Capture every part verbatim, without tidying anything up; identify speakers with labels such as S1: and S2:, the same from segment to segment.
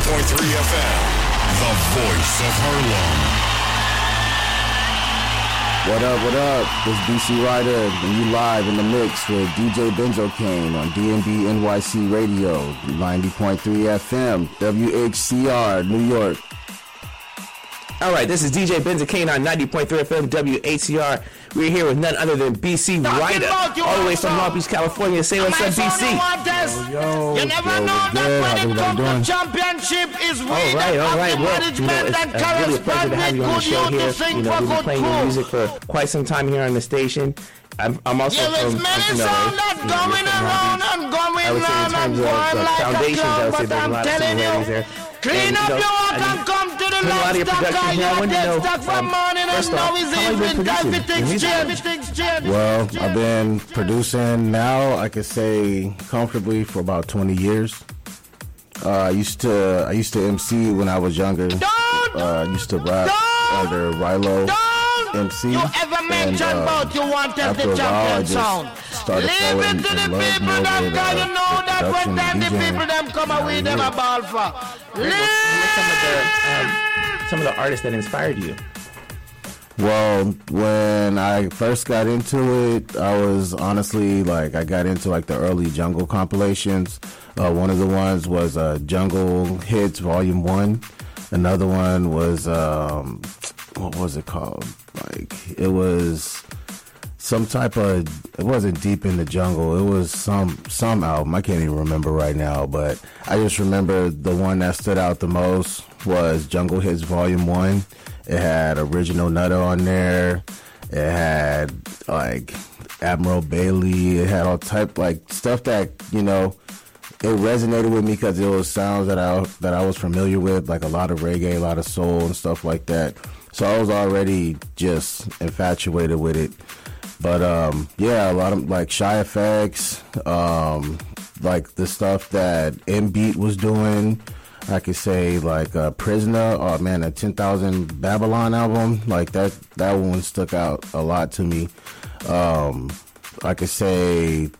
S1: point three F M, the voice of Harlem.
S2: What up, what up? This is B C Ryder, and you live in the mix with D J Benzo Kane on D M B N Y C Radio, ninety point three F M, W H C R, New York.
S3: All right, this is D J Benzo Kane on ninety point three F M, W H C R. We're here with none other than B C Ryder, all the way from Long Beach, California. Say what's up, B C.
S2: Yo, yo,
S4: you never
S2: yo,
S4: know that when it comes
S2: doing?
S4: to championship is we
S3: All right, all right. Well, you know, it's
S4: and
S3: uh, really a pleasure to have you on the show here. You know, we've been playing your music for quite some time here on the station. I'm, I'm also
S4: yeah,
S3: from,
S4: there's many
S3: from
S4: songs that
S3: you know,
S4: going around and going
S3: I would say in
S4: round and
S3: terms of
S4: going
S3: uh,
S4: like
S3: foundations,
S4: a
S3: I would say
S4: cloud,
S3: there's a
S4: but
S3: lot
S4: I'm
S3: of
S4: telling
S3: similarities
S4: you,
S3: there.
S4: clean
S3: And,
S4: up
S3: you know,
S4: your
S3: I
S4: walk
S3: mean,
S4: and come to the
S3: putting a lot of your
S4: lobster
S3: production
S4: guy.
S3: here. I
S4: You're
S3: wanted to
S4: dead
S3: know,
S4: stuck from
S3: um,
S4: morning and
S3: first
S4: now
S3: off,
S4: he's
S3: how long have you been
S4: evening.
S3: producing
S4: Everything's
S3: music?
S4: changed, everything's changed.
S2: Well, I've been producing now, I could say comfortably for about twenty years. Uh, I used to I used to M C when I was younger.
S4: Don't!
S2: Uh, I used to rap
S4: Don't!
S2: under Rilo
S4: Don't
S2: M C.
S4: you ever mention
S2: and, uh,
S4: about you want to
S2: after
S4: the
S2: a while, I
S4: champion
S2: just
S4: sound?
S2: started
S4: Leave
S2: falling
S4: it to
S2: in
S4: the
S2: love
S4: people
S2: more
S4: that
S2: with,
S4: got
S2: uh,
S4: to know
S2: the
S4: that
S2: production
S4: when them
S2: and
S4: the
S2: DJing.
S4: people them come
S2: Yeah,
S4: away,
S2: yeah.
S4: them a ball for.
S3: Who were some of the um, some of the artists that inspired you?
S2: Well, when I first got into it, I was honestly like, I got into like the early jungle compilations. Uh, one of the ones was uh, Jungle Hits Volume one. Another one was, um, what was it called? Like, it was some type of, it wasn't Deep in the Jungle. It was some, some album. I can't even remember right now, but I just remember the one that stood out the most was Jungle Hits Volume one. It had Original Nutter on there. It had like Admiral Bailey. It had all type like stuff that, you know, it resonated with me because it was sounds that I that I was familiar with, like a lot of reggae, a lot of soul and stuff like that. So I was already just infatuated with it. But um, yeah, a lot of like Shy Effects, um, like the stuff that M-Beat was doing. I could say like uh, Prisoner, oh man, a ten thousand Babylon album, like that, that one stuck out a lot to me. Um, I could say,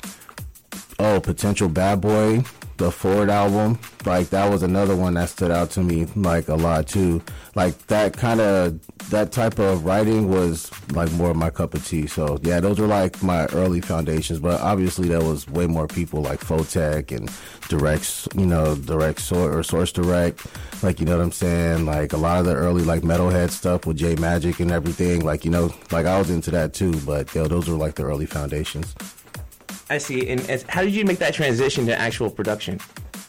S2: oh, Potential Bad Boy, the Ford album, like that was another one that stood out to me like a lot too. Like that kind of, that type of writing was like more of my cup of tea. So yeah, those were like my early foundations, but obviously there was way more people like Photech and Direct, you know, Direct Source or Source Direct, like, you know what I'm saying? Like a lot of the early like metalhead stuff with J Magic and everything, like, you know, like I was into that too, but yo, those were like the early foundations.
S3: I see. And as, how did you make that transition to actual production?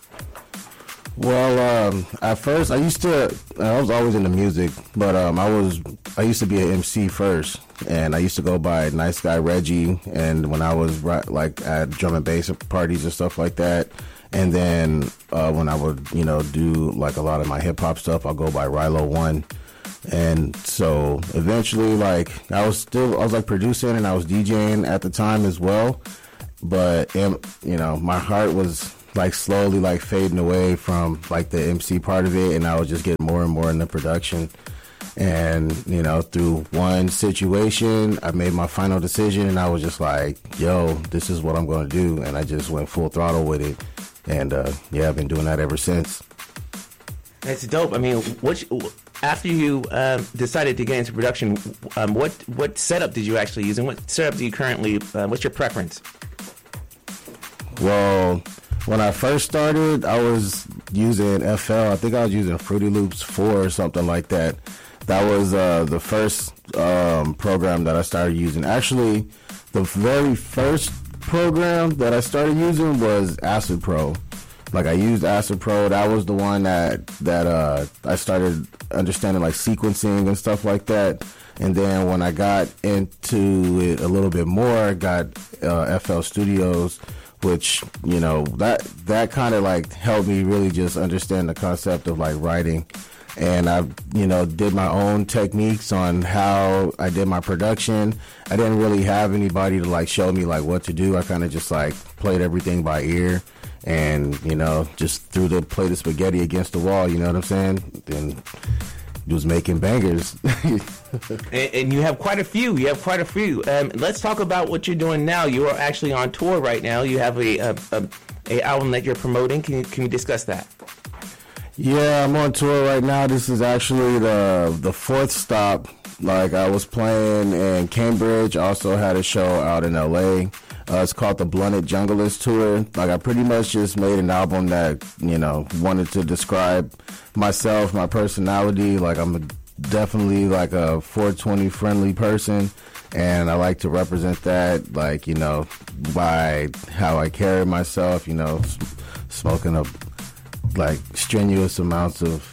S2: Well, um, at first I used to, I was always into music, but um, I was, I used to be an M C first, and I used to go by Nice Guy Reggie, and when I was like at drum and bass parties and stuff like that, and then uh, when I would, you know, do like a lot of my hip hop stuff, I'll go by Rilo One. And so eventually, like I was still, I was like producing and I was DJing at the time as well, but um, you know, my heart was like slowly like fading away from like the M C part of it, and I was just getting more and more into production. And you know, through one situation, I made my final decision, and I was just like, "Yo, this is what I'm going to do," and I just went full throttle with it. And uh, yeah, I've been doing that ever since.
S3: That's dope. I mean, what after you um, decided to get into production, um, what what setup did you actually use, and what setup do you currently? Uh, what's your preference?
S2: Well, when I first started, I was using F L. I think I was using Fruity Loops four or something like that. That was uh, the first um, program that I started using. Actually, the very first program that I started using was Acid Pro. Like I used Acid Pro. That was the one that that uh, I started understanding like sequencing and stuff like that. And then when I got into it a little bit more, I got uh, F L Studios, which, you know, that that kind of like helped me really just understand the concept of like writing. And I, you know, did my own techniques on how I did my production. I didn't really have anybody to like show me like what to do. I kind of just like played everything by ear, and you know, just threw the plate of spaghetti against the wall. You know what I'm saying? And was making bangers.
S3: and, and you have quite a few. You have quite a few. Um, let's talk about what you're doing now. You are actually on tour right now. You have a a, a, a album that you're promoting. Can you can you discuss that?
S2: Yeah, I'm on tour right now. This is actually the the fourth stop. Like, I was playing in Cambridge, also had a show out in L A. Uh, it's called the Blunted Junglist Tour. Like, I pretty much just made an album that, you know, wanted to describe myself, my personality. Like, I'm a, definitely like a four twenty friendly person, and I like to represent that, like, you know, by how I carry myself, you know, s- smoking a like strenuous amounts of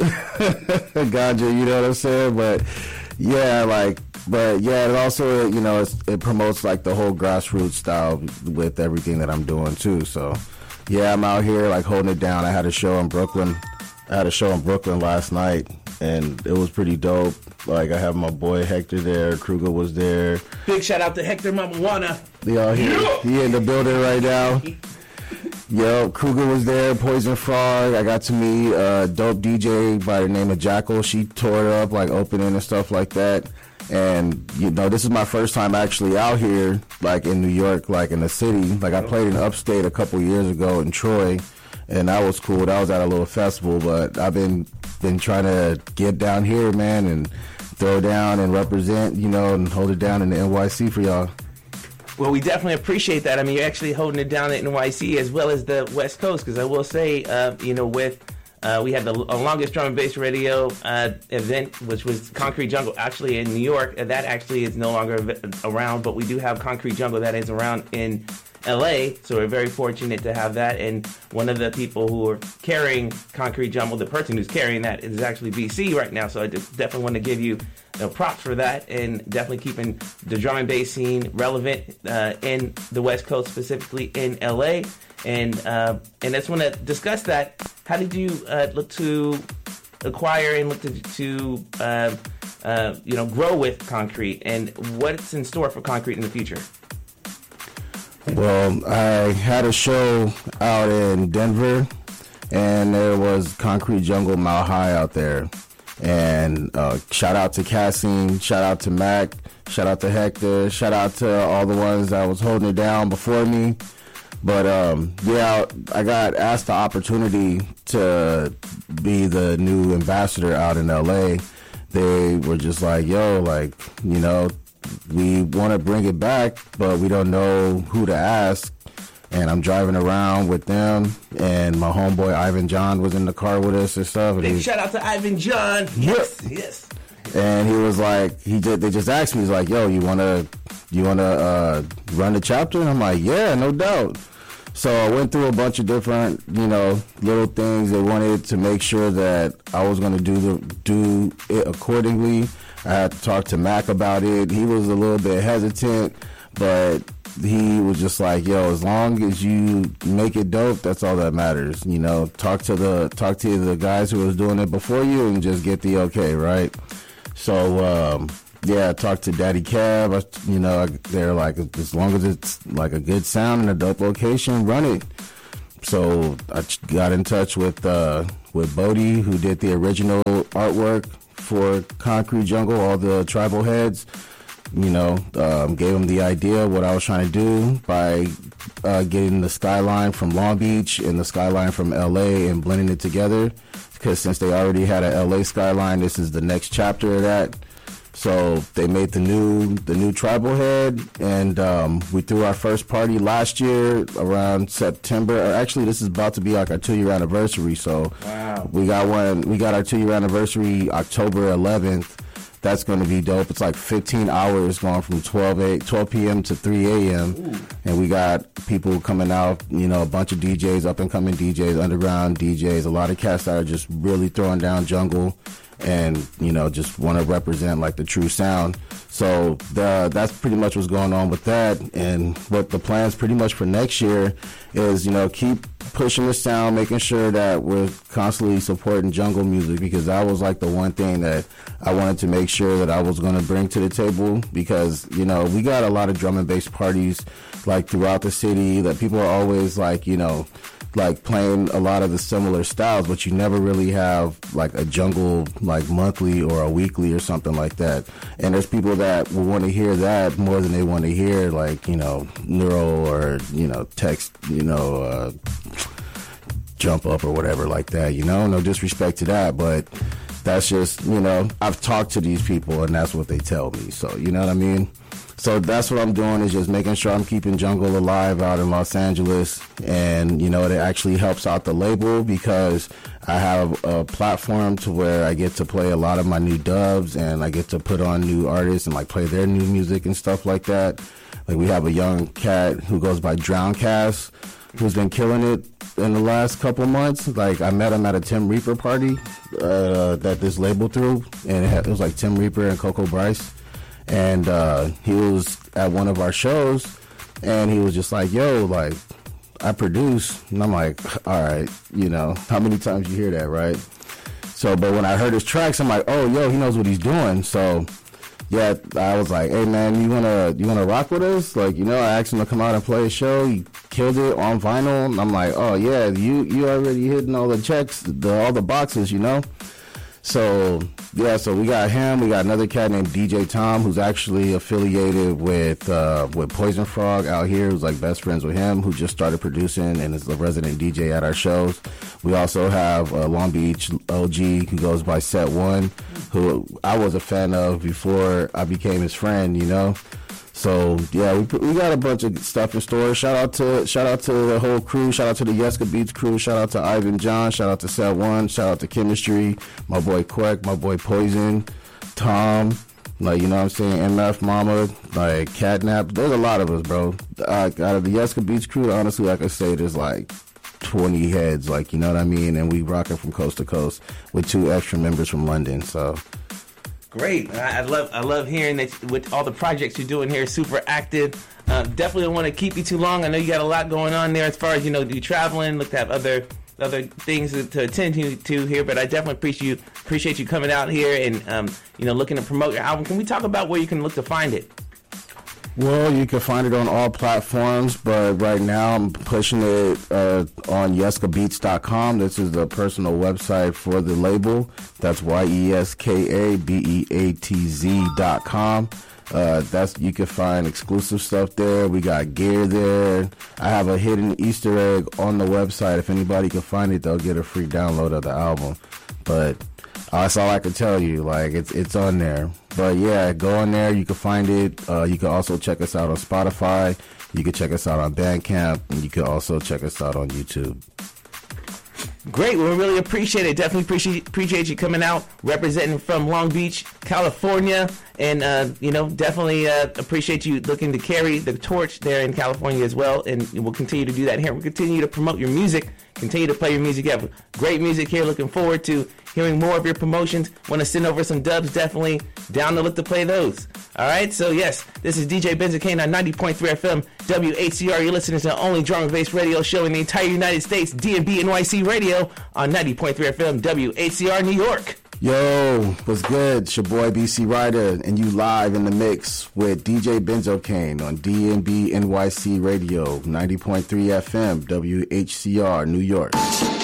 S2: ganja, you know what I'm saying? But yeah, like, but yeah, it also, you know, it's, it promotes like the whole grassroots style with everything that I'm doing too. So yeah, I'm out here like holding it down. I had a show in Brooklyn. I had a show in Brooklyn last night, and it was pretty dope. Like, I have my boy Hector there. Kruger was there.
S3: Big shout out to Hector Mamajuana.
S2: They all here. He in the building right now. Yo, Kruger was there, Poison Frog. I got to meet a dope D J by the name of Jackal. She tore it up, like, opening and stuff like that. And, you know, this is my first time actually out here, like, in New York, like, in the city. Like, I played in Upstate a couple years ago in Troy, and that was cool. That was at a little festival, but I've been been trying to get down here, man, and throw down and represent, you know, and hold it down in the N Y C for y'all.
S3: Well, we definitely appreciate that. I mean, you're actually holding it down at N Y C as well as the West Coast, because I will say, uh, you know, with uh, we had the uh, longest drum and bass radio uh, event, which was Concrete Jungle, actually in New York. And that actually is no longer av- around, but we do have Concrete Jungle that is around in L A, so we're very fortunate to have that. And one of the people who are carrying Concrete Jungle, the person who's carrying that, is actually B C right now. So I just definitely want to give you, you know, props for that, and definitely keeping the drum and bass scene relevant uh, in the West Coast, specifically in L A. And uh, and I just want to discuss that. How did you uh, look to acquire and look to, to uh, uh, you know, grow with Concrete, and what's in store for Concrete in the future?
S2: Well, I had a show out in Denver, and there was Concrete Jungle Mile High out there. And uh, shout out to Cassine, shout out to Mac, shout out to Hector, shout out to all the ones that was holding it down before me. But um, yeah, I got asked the opportunity to be the new ambassador out in L A. They were just like, yo, like, you know, we want to bring it back, but we don't know who to ask. And I'm driving around with them, and my homeboy Ivan John was in the car with us and stuff. And
S3: Big
S2: he,
S3: shout out to Ivan John. Yes, yes.
S2: and he was like, he did. They just asked me, he's like, "Yo, you wanna, you wanna uh, run the chapter?" And I'm like, "Yeah, no doubt." So I went through a bunch of different, you know, little things. They wanted to make sure that I was going to do the do it accordingly. I had to talk to Mac about it. He was a little bit hesitant, but he was just like, "Yo, as long as you make it dope, that's all that matters." You know, talk to the talk to the guys who was doing it before you and just get the okay, right? So um, yeah, I talked to Daddy Cab. I, you know, they're like, as long as it's like a good sound and a dope location, run it. So I got in touch with uh, with Bodie, who did the original artwork for Concrete Jungle, all the tribal heads. You know, um, gave him the idea of what I was trying to do by uh, getting the skyline from Long Beach and the skyline from L A and blending it together. Because since they already had a L A skyline, this is the next chapter of that. So they made the new the new tribal head, and um, we threw our first party last year around September. Actually, this is about to be like our two year anniversary. So
S3: Wow.
S2: we got one. We got our two year anniversary October eleventh. That's going to be dope. It's like fifteen hours going from twelve p.m. to three a.m. Ooh. And we got people coming out, you know, a bunch of D Js, up and coming D Js, underground D Js, a lot of cats that are just really throwing down jungle and, you know, just want to represent like the true sound. So the, that's pretty much what's going on with that. And what the plans pretty much for next year is, you know, keep pushing the sound, making sure that we're constantly supporting jungle music, because that was like the one thing that I wanted to make sure that I was going to bring to the table, because, you know, we got a lot of drum and bass parties like throughout the city that people are always like, you know, like playing a lot of the similar styles, but you never really have like a jungle like monthly or a weekly or something like that. And there's people that will want to hear that more than they want to hear like, you know, Neuro or, you know, text, you know, uh, jump up or whatever like that, you know? No disrespect to that, but that's just, you know, I've talked to these people and that's what they tell me. So, you know what I mean? So that's what I'm doing, is just making sure I'm keeping jungle alive out in Los Angeles. And, you know, it actually helps out the label because I have a platform to where I get to play a lot of my new dubs and I get to put on new artists and like play their new music and stuff like that. Like we have a young cat who goes by Drowncast, who's been killing it in the last couple months. Like I met him at a Tim Reaper party uh, that this label threw, and it, had, it was like Tim Reaper and Coco Bryce. And uh, he was at one of our shows, and he was just like, yo, like, I produce. And I'm like, all right, you know, how many times you hear that, right? So, but when I heard his tracks, I'm like, oh, yo, he knows what he's doing. So, yeah, I was like, hey, man, you wanna you wanna rock with us? Like, you know, I asked him to come out and play a show. He killed it on vinyl. And I'm like, oh, yeah, you, you already hitting all the checks, the, all the boxes, you know? So, yeah, so we got him. We got another cat named D J Tom, who's actually affiliated with uh, with Poison Frog out here, who's like best friends with him, who just started producing and is a resident D J at our shows. We also have uh, Long Beach O G, who goes by Set One, who I was a fan of before I became his friend, you know. So yeah, we we got a bunch of stuff in store. Shout out to shout out to the whole crew. Shout out to the Yeska Beats crew. Shout out to Ivan John. Shout out to Set One. Shout out to Chemistry. My boy Quack. My boy Poison. Tom. Like, you know what I'm saying? M F Mama. Like Catnap. There's a lot of us, bro. Uh, out of the Yeska Beats crew, honestly, like I say, there's like twenty heads. Like, you know what I mean? And we rocking from coast to coast with two extra members from London. So.
S3: Great. I I love I love hearing that with all the projects you're doing here, super active. Uh, definitely don't want to keep you too long. I know you got a lot going on there as far as, you know, you traveling, look to have other other things to, to attend to, to here, but I definitely appreciate you appreciate you coming out here and um, you know, looking to promote your album. Can we talk about where you can look to find it?
S2: Well, you can find it on all platforms, but right now I'm pushing it uh, on yeska beats dot com. This is the personal website for the label. That's Y E S K A B E A T Z dot com. Uh, that's you can find exclusive stuff there. We got gear there. I have a hidden Easter egg on the website. If anybody can find it, they'll get a free download of the album. But that's all I can tell you. Like, it's it's on there. But yeah, go on there. You can find it. Uh, you can also check us out on Spotify. You can check us out on Bandcamp, and you can also check us out on YouTube.
S3: Great. Well, we really appreciate it. Definitely appreciate appreciate you coming out, representing from Long Beach, California, and uh, you know, definitely uh, appreciate you looking to carry the torch there in California as well. And we'll continue to do that here. We'll continue to promote your music, continue to play your music. You have great music here. Looking forward to hearing more of your promotions. Want to send over some dubs? Definitely down to look to play those. All right. So yes, this is D J Benzo Kane on ninety point three F M W H C R. You're listening to the only drum and bass radio show in the entire United States, D and B N Y C Radio on ninety point three F M W H C R New York.
S2: Yo, what's good? It's your boy B C Ryder, and you live in the mix with D J Benzo Kane on D and B N Y C Radio, ninety point three F M W H C R New York.